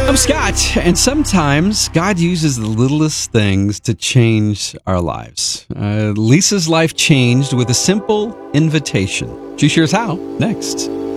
I'm Scott, and sometimes God uses the littlest things to change our lives. Lisa's life changed with a simple invitation. She shares how next.